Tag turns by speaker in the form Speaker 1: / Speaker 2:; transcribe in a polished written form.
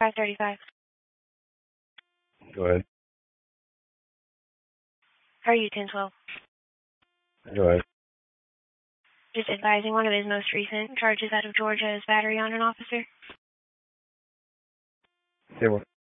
Speaker 1: 535.
Speaker 2: Go ahead.
Speaker 1: How are you, 1012?
Speaker 2: Go ahead.
Speaker 1: Just advising one of his most recent charges out of Georgia is battery on an officer.
Speaker 2: Say what?